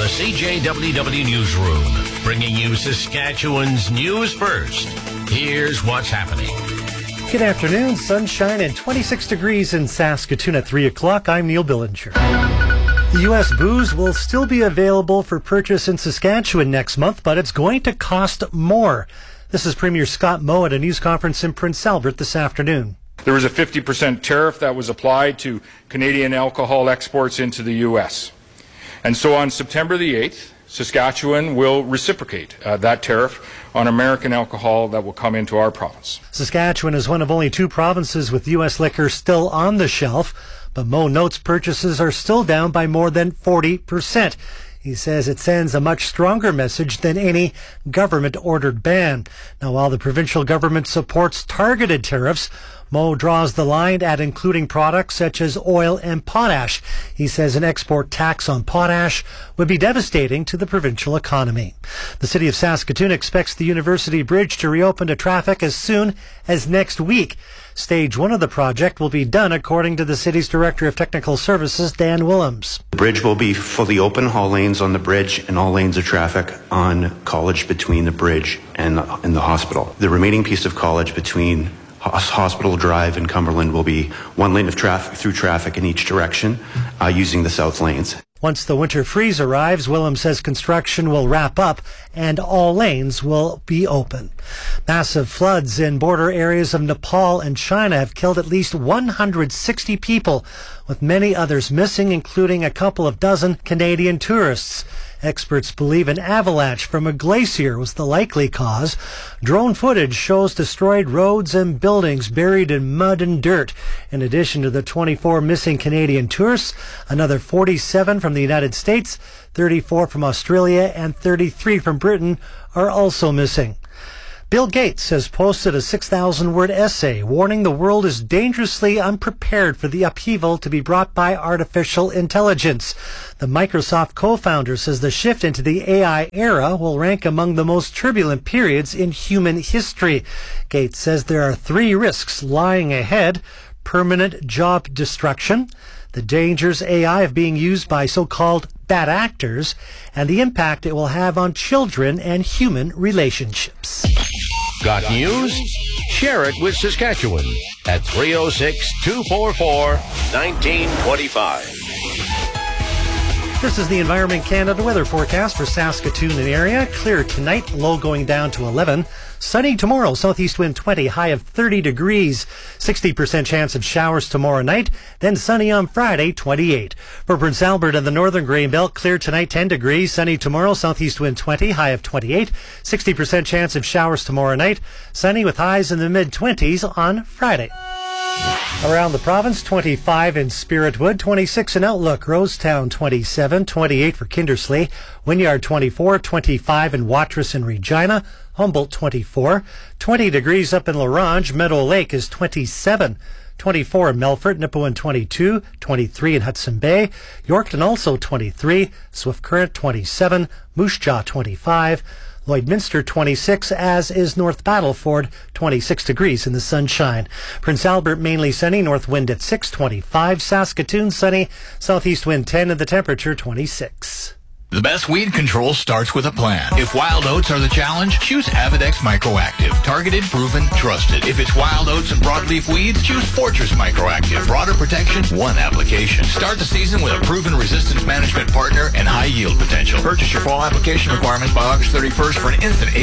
the CJWW Newsroom, bringing you Saskatchewan's news first. Here's what's happening. Good afternoon. Sunshine and 26 degrees in Saskatoon at 3 o'clock. I'm Neil Billinger. The U.S. booze will still be available for purchase in Saskatchewan next month, but it's going to cost more. This is Premier Scott Moe at a news conference in Prince Albert this afternoon. There was a 50% tariff that was applied to Canadian alcohol exports into the U.S. And so on September the 8th, Saskatchewan will reciprocate that tariff on American alcohol that will come into our province. Saskatchewan is one of only two provinces with U.S. liquor still on the shelf, but Moe notes purchases are still down by more than 40%. He says it sends a much stronger message than any government-ordered ban. Now, while the provincial government supports targeted tariffs, Moe draws the line at including products such as oil and potash. He says an export tax on potash would be devastating to the provincial economy. The city of Saskatoon expects the University Bridge to reopen to traffic as soon as next week. Stage 1 of the project will be done according to the city's Director of Technical Services, Dan Willems. The bridge will be fully open, all lanes on the bridge and all lanes of traffic on College between the bridge and the hospital. The remaining piece of College between Hospital Drive and Cumberland will be one lane of traffic through traffic in each direction using the south lanes. Once the winter freeze arrives, Willems says construction will wrap up and all lanes will be open. Massive floods in border areas of Nepal and China have killed at least 160 people, with many others missing, including a couple of dozen Canadian tourists. Experts believe an avalanche from a glacier was the likely cause. Drone footage shows destroyed roads and buildings buried in mud and dirt. In addition to the 24 missing Canadian tourists, another 47 from the United States, 34 from Australia, and 33 from Britain are also missing. Bill Gates has posted a 6,000-word essay warning the world is dangerously unprepared for the upheaval to be brought by artificial intelligence. The Microsoft co-founder says the shift into the AI era will rank among the most turbulent periods in human history. Gates says there are three risks lying ahead: permanent job destruction, the dangers AI of being used by so-called bad actors, and the impact it will have on children and human relationships. Got news? Share it with Saskatchewan at 306-244-1925. This is the Environment Canada weather forecast for Saskatoon and area. Clear tonight, low going down to 11. Sunny tomorrow, southeast wind 20, high of 30 degrees. 60% chance of showers tomorrow night, then sunny on Friday, 28. For Prince Albert and the northern Grain Belt, clear tonight, 10 degrees. Sunny tomorrow, southeast wind 20, high of 28. 60% chance of showers tomorrow night. Sunny with highs in the mid-20s on Friday. Around the province, 25 in Spiritwood, 26 in Outlook, Rosetown 27, 28 for Kindersley, Wynyard 24, 25 in Watrous and Regina, Humboldt 24, 20 degrees up in La Ronge, Meadow Lake is 27, 24 in Melfort, Nipawin 22, 23 in Hudson Bay, Yorkton also 23, Swift Current 27, Moose Jaw 25, Lloydminster 26, as is North Battleford, 26 degrees in the sunshine. Prince Albert mainly sunny, north wind at 6:25. Saskatoon sunny, southeast wind 10 and the temperature 26. The best weed control starts with a plan. If wild oats are the challenge, choose Avidex Microactive. Targeted, proven, trusted. If it's wild oats and broadleaf weeds, choose Fortress Microactive. Broader protection, one application. Start the season with a proven resistance management partner and high yield potential. Purchase your fall application requirements by August 31st for an instant